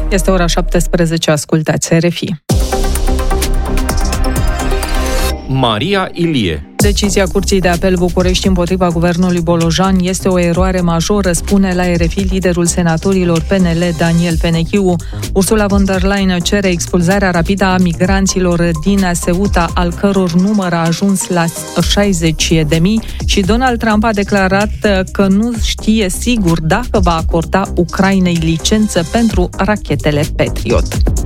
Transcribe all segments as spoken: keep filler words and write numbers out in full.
Este ora șaptesprezece, ascultați R F I. Maria Ilie. Decizia Curții de Apel București împotriva guvernului Bolojan este o eroare majoră, spune la R F I liderul senatorilor P N L, Daniel Fenechiu. Ursula von der Leyen cere expulzarea rapidă a migranților din Ceuta, al căror număr a ajuns la șaizeci de mii, și Donald Trump a declarat că nu știe sigur dacă va acorda Ucrainei licență pentru rachetele Patriot.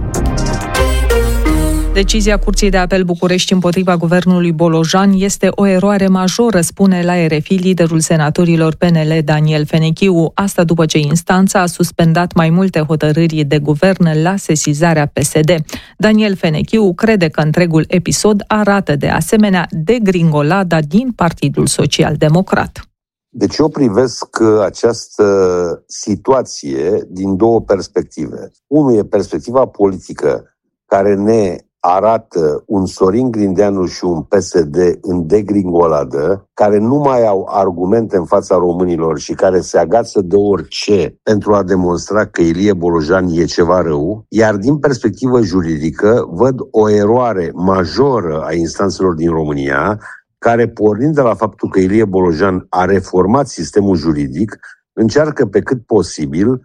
Decizia Curții de Apel București împotriva guvernului Bolojan este o eroare majoră, spune la R F I liderul senatorilor P N L, Daniel Fenechiu. Asta după ce instanța a suspendat mai multe hotărâri de guvern la sesizarea P S D. Daniel Fenechiu crede că întregul episod arată de asemenea degringolada din Partidul Social Democrat. Deci eu privesc această situație din două perspective. Unul e perspectiva politică, care ne arată un Sorin Grindeanu și un P S D în degringoladă, care nu mai au argumente în fața românilor și care se agață de orice pentru a demonstra că Ilie Bolojan e ceva rău, iar din perspectivă juridică văd o eroare majoră a instanțelor din România, care, pornind de la faptul că Ilie Bolojan a reformat sistemul juridic, încearcă pe cât posibil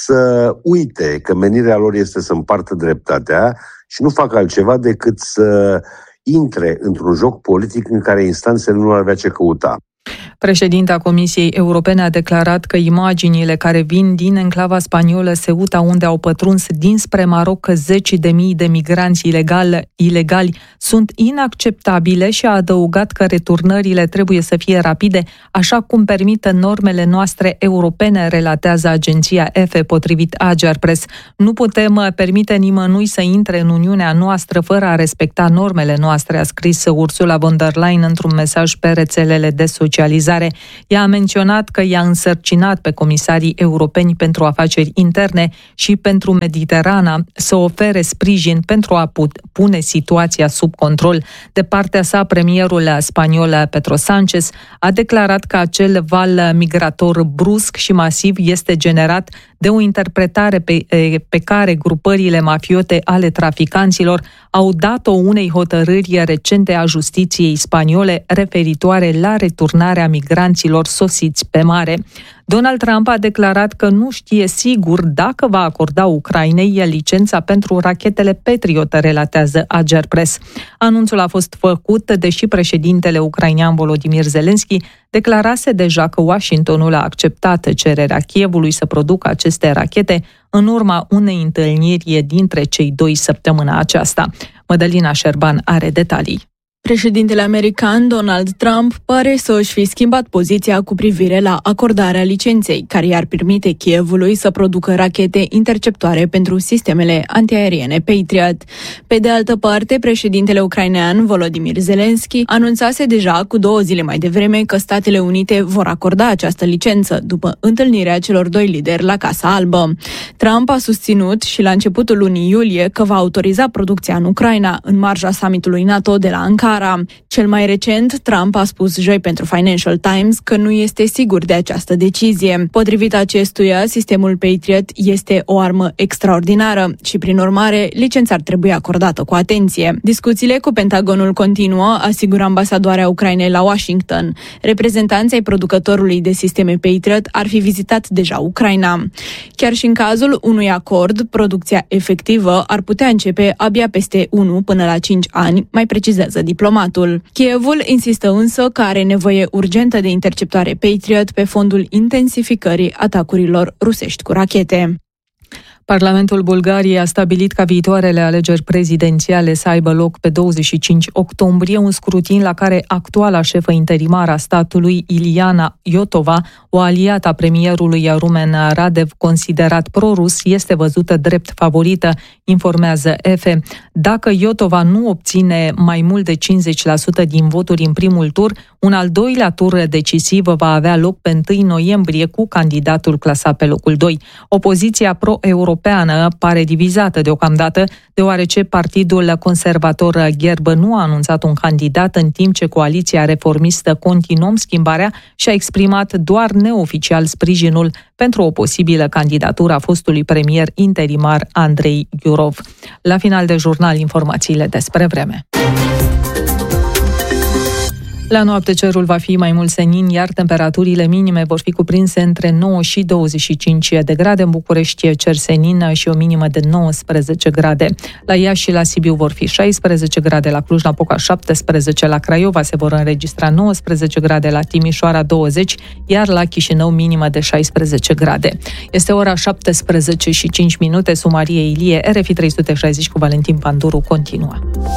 să uite că menirea lor este să împartă dreptatea și nu fac altceva decât să intre într-un joc politic în care instanțele nu ar avea ce căuta. Președinta Comisiei Europene a declarat că imaginile care vin din enclava spaniolă Ceuta, unde au pătruns dinspre Maroc zeci de mii de migranți ilegali, ilegali, sunt inacceptabile și a adăugat că returnările trebuie să fie rapide, așa cum permit normele noastre europene, relatează agenția E F E, potrivit Agerpres. Nu putem permite nimănui să intre în Uniunea noastră fără a respecta normele noastre, a scris Ursula von der Leyen într-un mesaj pe rețelele de socializare. Ea a menționat că i-a însărcinat pe comisarii europeni pentru afaceri interne și pentru Mediterana să ofere sprijin pentru a pune situația sub control. De partea sa, premierul spaniol Pedro Sánchez a declarat că acel val migrator brusc și masiv este generat de o interpretare pe, pe care grupările mafiote ale traficanților au dat-o unei hotărâri recente a justiției spaniole referitoare la returnarea migranților sosiți pe mare. Donald Trump a declarat că nu știe sigur dacă va acorda Ucrainei licența pentru rachetele Patriot, relatează Agerpres. Anunțul a fost făcut deși președintele ucrainean Volodymyr Zelensky declarase deja că Washingtonul a acceptat cererea Kievului să producă aceste rachete în urma unei întâlniri dintre cei doi săptămâna aceasta. Mădălina Șerban are detalii. Președintele american Donald Trump pare să își fi schimbat poziția cu privire la acordarea licenței, care i-ar permite Kievului să producă rachete interceptoare pentru sistemele antiaeriene Patriot. Pe de altă parte, președintele ucrainean Volodymyr Zelensky anunțase deja cu două zile mai devreme că Statele Unite vor acorda această licență, după întâlnirea celor doi lideri la Casa Albă. Trump a susținut și la începutul lunii iulie că va autoriza producția în Ucraina, în marja summitului NATO de la Ankara. Cel mai recent, Trump a spus joi pentru Financial Times că nu este sigur de această decizie. Potrivit acestuia, sistemul Patriot este o armă extraordinară și, prin urmare, licența ar trebui acordată cu atenție. Discuțiile cu Pentagonul continuă, asigură ambasadoarea Ucrainei la Washington. Reprezentanții ai producătorului de sisteme Patriot ar fi vizitat deja Ucraina. Chiar și în cazul unui acord, producția efectivă ar putea începe abia peste unu până la cinci ani, mai precizează diplomatul. Kievul insistă însă că are nevoie urgentă de interceptoare Patriot pe fondul intensificării atacurilor rusești cu rachete. Parlamentul Bulgariei a stabilit ca viitoarele alegeri prezidențiale să aibă loc pe douăzeci și cinci octombrie, un scrutin la care actuala șefă interimară a statului, Iliana Iotova, o aliată a premierului rumen Radev, considerat pro-rus, este văzută drept favorită, informează E F E. Dacă Iotova nu obține mai mult de cincizeci la sută din voturi în primul tur, Un al doilea tur decisiv va avea loc pe întâi noiembrie cu candidatul clasat pe locul doi. Opoziția pro-europeană pare divizată deocamdată, deoarece Partidul Conservator Gherbă nu a anunțat un candidat, în timp ce coaliția reformistă Continuăm Schimbarea și-a exprimat doar neoficial sprijinul pentru o posibilă candidatură a fostului premier interimar Andrei Ghiurov. La final de jurnal, informațiile despre vreme. La noapte cerul va fi mai mult senin, iar temperaturile minime vor fi cuprinse între nouă și douăzeci și cinci de grade. În București cer senin și o minimă de nouăsprezece grade. La Iași și la Sibiu vor fi șaisprezece grade, la Cluj-Napoca șaptesprezece, la Craiova se vor înregistra nouăsprezece grade, la Timișoara douăzeci, iar la Chișinău minimă de șaisprezece grade. Este ora șaptesprezece și cinci minute, Maria Ilie, R F I trei sute șaizeci cu Valentin Panduru continuă.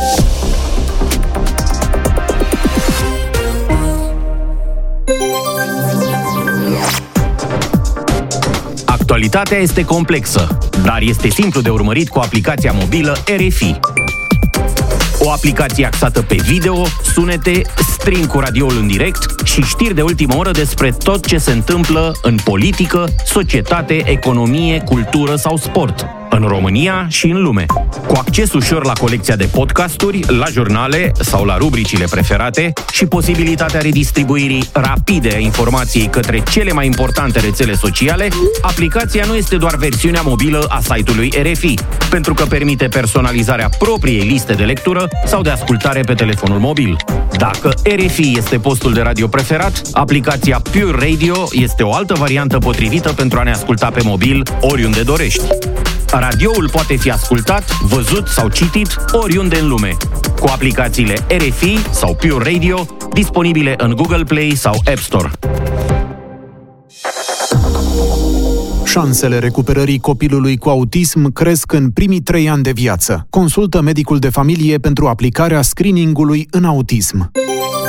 Actualitatea este complexă, dar este simplu de urmărit cu aplicația mobilă R F I. O aplicație axată pe video, sunete, stream cu radioul în direct și știri de ultimă oră despre tot ce se întâmplă în politică, societate, economie, cultură sau sport, în România și în lume. Cu acces ușor la colecția de podcasturi, la jurnale sau la rubricile preferate și posibilitatea redistribuirii rapide a informației către cele mai importante rețele sociale, aplicația nu este doar versiunea mobilă a site-ului R F I, pentru că permite personalizarea propriei liste de lectură sau de ascultare pe telefonul mobil. Dacă R F I este postul de radio preferat, aplicația Pure Radio este o altă variantă potrivită pentru a ne asculta pe mobil oriunde dorești. Radioul poate fi ascultat, văzut sau citit oriunde în lume, cu aplicațiile R F I sau Pure Radio, disponibile în Google Play sau App Store. Șansele recuperării copilului cu autism cresc în primii trei ani de viață. Consultă medicul de familie pentru aplicarea screeningului în autism.